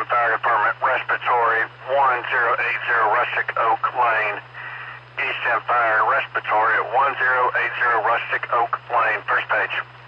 End Fire Department, respiratory 1080 Rustic Oak Lane. East End Fire, respiratory at 1080 Rustic Oak Lane. First page.